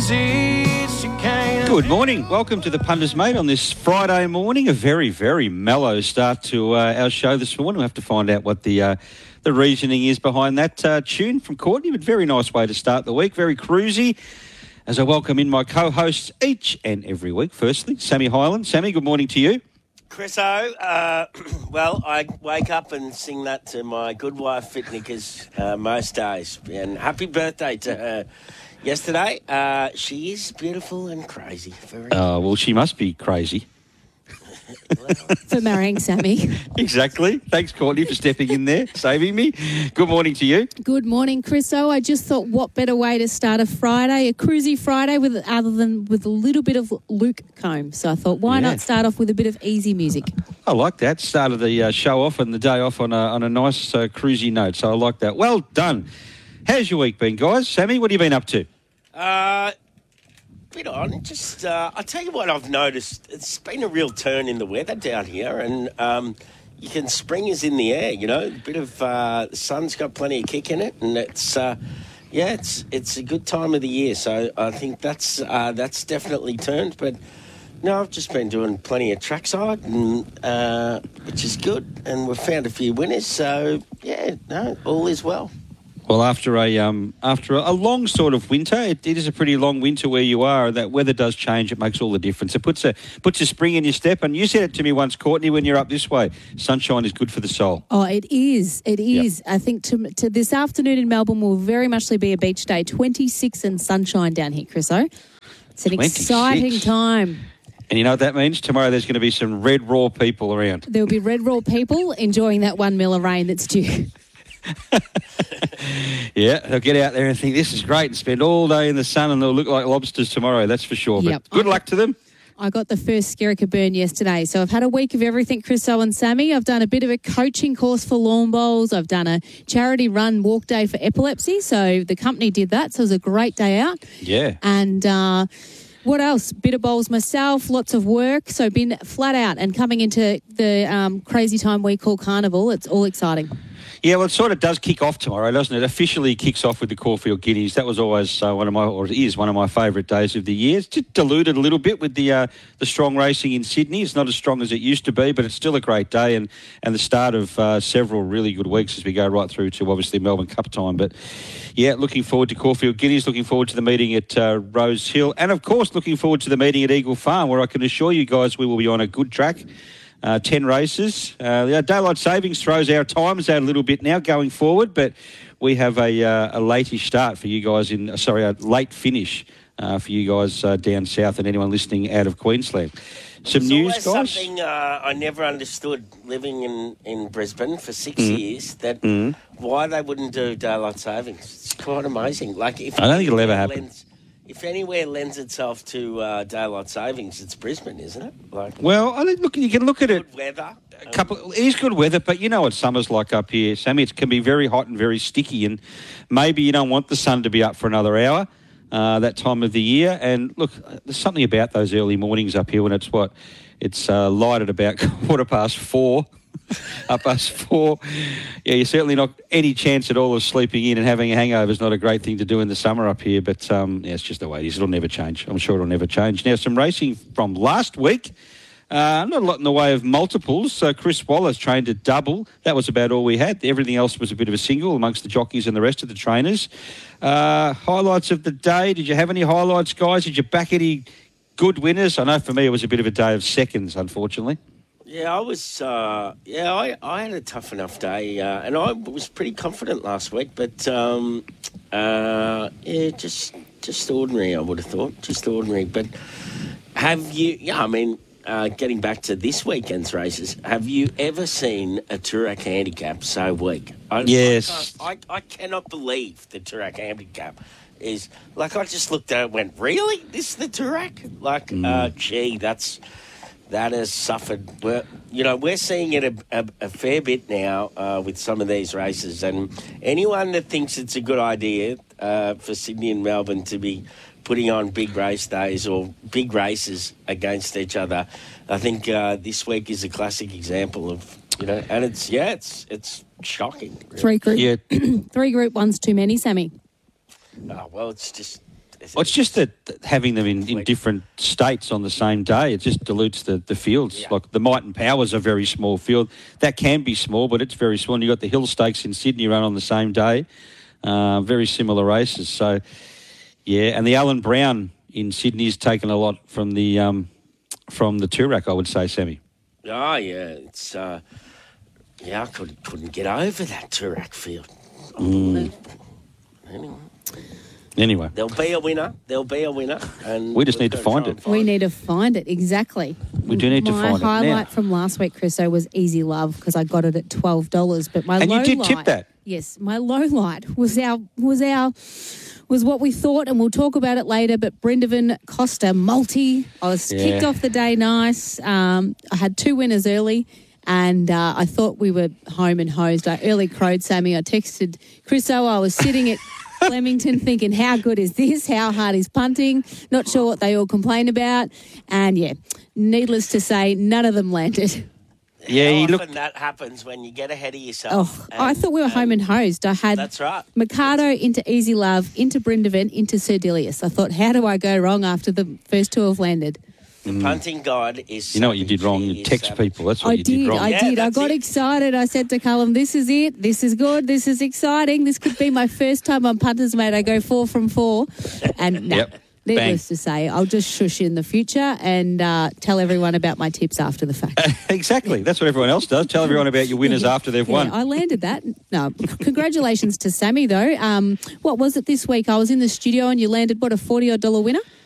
easy as you can. Good morning. Welcome to the Punters, mate, on this Friday morning. A very, very mellow start to our show this morning. We'll have to find out what the reasoning is behind that tune from Courtney, but very nice way to start the week. Very cruisy. As I welcome in my co-hosts each and every week. Firstly, Sammy Hyland. Sammy, good morning to you. Chriso, well, I wake up and sing that to my good wife, Fit Knickers, most days. And happy birthday to her yesterday. She is beautiful and crazy. Well, she must be crazy. For marrying Sammy. Exactly. Thanks, Courtney, for stepping in there, saving me. Good morning to you. Good morning, Chriso. I just thought, what better way to start a Friday, a cruisy Friday, other than with a little bit of Luke Combs. So I thought, why not start off with a bit of easy music? I like that. Started the show off and the day off on a nice cruisy note. So I like that. Well done. How's your week been, guys? Sammy, what have you been up to? Bit on. Just, I'll tell you what I've noticed. It's been a real turn in the weather down here, and spring is in the air, you know. A bit of the sun's got plenty of kick in it, and it's a good time of the year. So I think that's definitely turned. But no, I've just been doing plenty of trackside, and which is good, and we've found a few winners. So yeah, no, all is well. Well, after a long sort of winter, it is a pretty long winter where you are. That weather does change. It makes all the difference. It puts a spring in your step. And you said it to me once, Courtney, when you're up this way. Sunshine is good for the soul. Oh, it is. It is. Yep. I think to this afternoon in Melbourne will very much be a beach day. 26 and sunshine down here, Chriso. It's an 26. Exciting time. And you know what that means? Tomorrow there's going to be some red raw people around. There will be red raw people enjoying that 1 mil of rain that's due. Yeah, they'll get out there and think this is great and spend all day in the sun, and they'll look like lobsters tomorrow, that's for sure. Yep. But good luck to them. I got the first Skerica burn yesterday, so I've had a week of everything, Chriso and Sammy. I've done a bit of a coaching course for lawn bowls. I've done a charity run walk day for epilepsy, so the company did that, so it was a great day out. Yeah. And what else? Bit of bowls myself, lots of work, so been flat out and coming into the crazy time we call Carnival. It's all exciting. Yeah, well, it sort of does kick off tomorrow, doesn't it? Officially kicks off with the Caulfield Guineas. That was always one of my favourite days of the year. It's just diluted a little bit with the strong racing in Sydney. It's not as strong as it used to be, but it's still a great day and the start of several really good weeks as we go right through to obviously Melbourne Cup time. But yeah, looking forward to Caulfield Guineas, looking forward to the meeting at Rose Hill, and of course looking forward to the meeting at Eagle Farm, where I can assure you guys we will be on a good track. 10 races. Daylight savings throws our times out a little bit now going forward, but we have a late-ish start for you guys a late finish for you guys down south and anyone listening out of Queensland. Some news, guys? Something I never understood living in Brisbane for 6 years, that why they wouldn't do daylight savings. It's quite amazing. Like, I don't think it'll ever happen. If anywhere lends itself to daylight savings, it's Brisbane, isn't it? Well, I think you can look at it. Good weather. It is good weather, but you know what summer's like up here, Sammy. It can be very hot and very sticky, and maybe you don't want the sun to be up for another hour that time of the year. And look, there's something about those early mornings up here when it's light at about 4:15. Up us 4. Yeah, you're certainly not any chance at all of sleeping in, and having a hangover is not a great thing to do in the summer up here. But it's just the way it is. It'll never change. I'm sure it'll never change. Now, some racing from last week. Not a lot in the way of multiples. So Chris Wallace trained a double. That was about all we had. Everything else was a bit of a single amongst the jockeys and the rest of the trainers. Highlights of the day. Did you have any highlights, guys? Did you back any good winners? I know for me it was a bit of a day of seconds, unfortunately. Yeah, I was. I had a tough enough day, and I was pretty confident last week. But just ordinary. I would have thought, just ordinary. But have you? Yeah, I mean, getting back to this weekend's races, have you ever seen a Toorak handicap so weak? Yes. I cannot believe the Toorak handicap is like. I just looked at it and went, really? This is the Toorak? Like, gee, that has suffered. We're seeing it a fair bit now with some of these races. And anyone that thinks it's a good idea for Sydney and Melbourne to be putting on big race days or big races against each other, I think this week is a classic example of, and it's shocking. Really. Three Group 1's too many, Sammy. Well, it's just Well, it's just that having them in different states on the same day, it just dilutes the fields. Yeah. Like the Might and Power's a very small field. That can be small, but it's very small. And you've got the Hill Stakes in Sydney run on the same day. Very similar races. So, yeah, and the Alan Brown in Sydney has taken a lot from the Toorak, I would say, Sammy. Oh, yeah. It's, I couldn't get over that Toorak field. Anyway. There'll be a winner. And We just need to we've got find try it. and We need to find it, exactly. We do need to find it My now. highlight from last week, Chriso, was Easy Love because I got it at $12. But my And low you did light, tip that? Yes, my low light was what we thought, and we'll talk about it later. But Brindavan Costa multi, I was kicked off the day nice. I had 2 winners early. And I thought we were home and hosed. I early crowed Sammy. I texted Chriso. I was sitting at Flemington thinking, how good is this? How hard is punting? Not sure what they all complain about. And, yeah, needless to say, none of them landed. Yeah, How he often looked. that happens when you get ahead of yourself. Oh, I thought we were home and hosed. I had That's right. Mikado into Easy Love, into Brindavan, into Sir Dilius. I thought, how do I go wrong after the first 2 have landed? The punting guide is... You know what you did wrong? savage. You He is text savage. people. That's what I you did wrong. I Yeah, did. I that's got it. excited. I said to Callum, this is it. This is good. This is exciting. This could be my first time on Punters Mate. I go 4 from 4. And no, Yep. needless to say, I'll just shush in the future and tell everyone about my tips after the fact. Exactly. That's what everyone else does. Tell everyone about your winners after they've won. I landed that. No, congratulations to Sammy, though. What was it this week? I was in the studio and you landed, what, a $40-odd winner?